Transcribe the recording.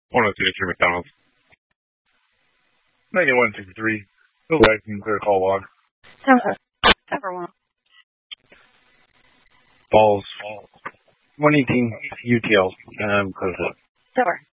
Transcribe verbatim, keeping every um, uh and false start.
one oh two three McDonald's. ninety-one sixty-three. Go back and clear call log. Everyone. Balls. one eighteen U T L. Um, close it. Silver.